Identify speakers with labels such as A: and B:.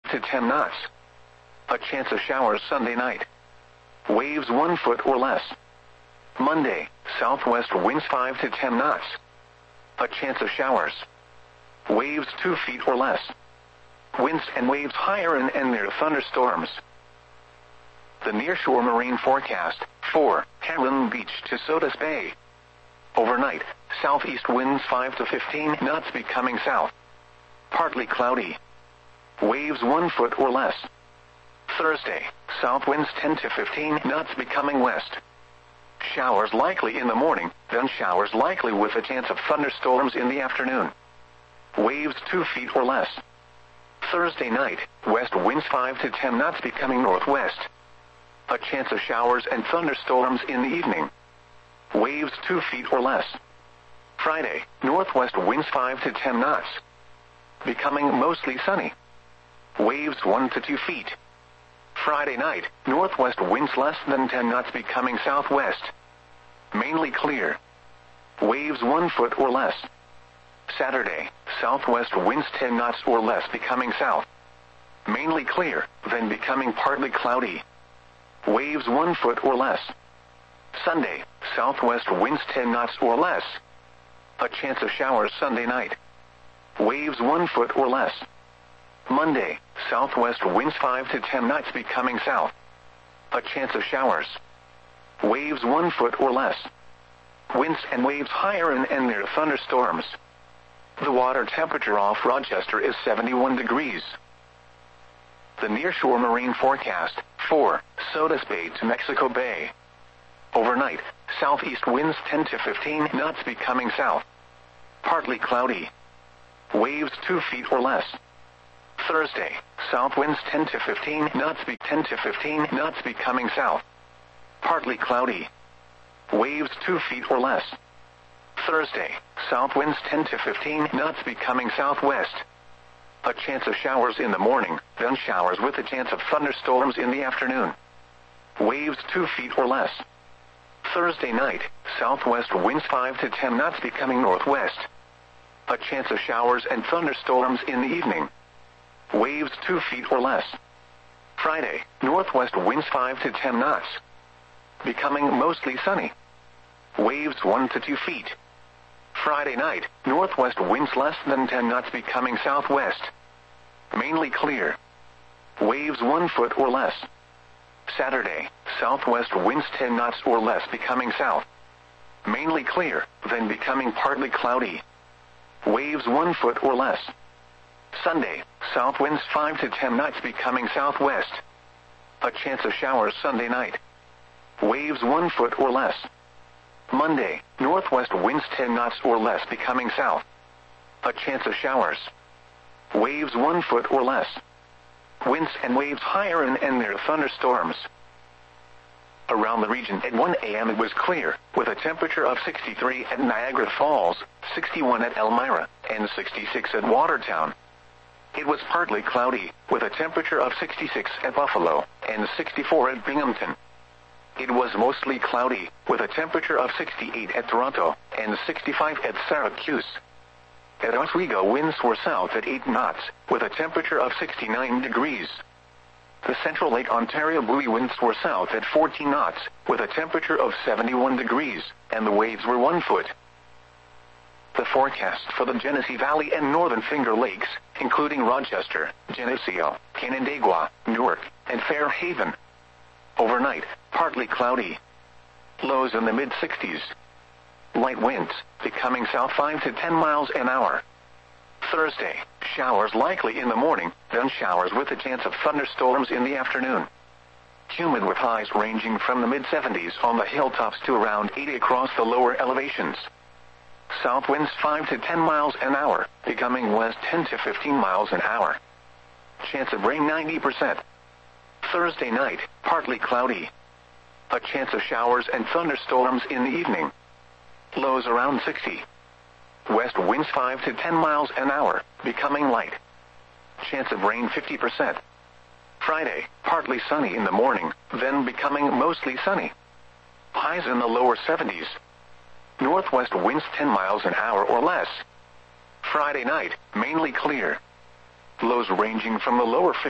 A: to 10 knots. A chance of showers Sunday night. Waves 1 foot or less. Monday, southwest winds 5 to 10 knots. A chance of showers. Waves 2 feet or less. Winds and waves higher and near thunderstorms. The nearshore marine forecast, 4, Catlin Beach to Sodus Bay. Overnight, southeast winds 5 to 15 knots becoming south. Partly cloudy. Waves 1 foot or less. Thursday, south winds 10 to 15 knots becoming west. Showers likely in the morning, then showers likely with a chance of thunderstorms in the afternoon. Waves 2 feet or less. Thursday night, west winds 5 to 10 knots becoming northwest. A chance of showers and thunderstorms in the evening. Waves 2 feet or less. Friday, northwest winds 5 to 10 knots. Becoming mostly sunny. Waves 1 to 2 feet. Friday night, northwest winds less than 10 knots becoming southwest. Mainly clear. Waves 1 foot or less. Saturday, southwest winds 10 knots or less becoming south. Mainly clear, then becoming partly cloudy. Waves 1 foot or less. Sunday, southwest winds 10 knots or less. A chance of showers Sunday night. Waves 1 foot or less. Monday, southwest winds 5 to 10 knots becoming south. A chance of showers. Waves 1 foot or less. Winds and waves higher and near thunderstorms. The water temperature off Rochester is 71 degrees. The nearshore marine forecast, 4, Sodus Bay to Mexico Bay. Overnight, southeast winds 10 to 15 knots becoming south. Partly cloudy. Waves 2 feet or less. Thursday, south winds 10 to 15 knots 10 to 15 knots becoming south. Partly cloudy. Waves 2 feet or less. Thursday, south winds 10 to 15 knots becoming southwest. A chance of showers in the morning, then showers with a chance of thunderstorms in the afternoon. Waves 2 feet or less. Thursday night, southwest winds 5 to 10 knots becoming northwest. A chance of showers and thunderstorms in the evening. Waves 2 feet or less. Friday, northwest winds 5 to 10 knots. Becoming mostly sunny. Waves 1 to 2 feet. Friday night, northwest winds less than 10 knots becoming southwest. Mainly clear. Waves 1 foot or less. Saturday, southwest winds 10 knots or less becoming south. Mainly clear, then becoming partly cloudy. Waves 1 foot or less. Sunday, south winds 5 to 10 knots becoming southwest. A chance of showers Sunday night. Waves 1 foot or less. Monday, northwest winds 10 knots or less becoming south. A chance of showers. Waves 1 foot or less. Winds and waves higher and near thunderstorms. Around the region at 1 a.m. it was clear, with a temperature of 63 at Niagara Falls, 61 at Elmira, and 66 at Watertown. It was partly cloudy, with a temperature of 66 at Buffalo, and 64 at Binghamton. It was mostly cloudy, with a temperature of 68 at Toronto, and 65 at Syracuse. At Oswego winds were south at 8 knots, with a temperature of 69 degrees. The Central Lake Ontario buoy winds were south at 14 knots, with a temperature of 71 degrees, and the waves were 1 foot. The forecast for the Genesee Valley and Northern Finger Lakes, including Rochester, Geneseo, Canandaigua, Newark, and Fairhaven. Overnight, partly cloudy. Lows in the mid-60s. Light winds, becoming south 5 to 10 miles an hour. Thursday, showers likely in the morning, then showers with a chance of thunderstorms in the afternoon. Humid with highs ranging from the mid-70s on the hilltops to around 80 across the lower elevations. South winds 5 to 10 miles an hour, becoming west 10 to 15 miles an hour. Chance of rain 90%. Thursday night, partly cloudy. A chance of showers and thunderstorms in the evening. Lows around 60. West winds 5 to 10 miles an hour, becoming light. Chance of rain 50%. Friday, partly sunny in the morning, then becoming mostly sunny. Highs in the lower 70s. Northwest winds 10 miles an hour or less. Friday night, mainly clear. Lows ranging from the lower 50s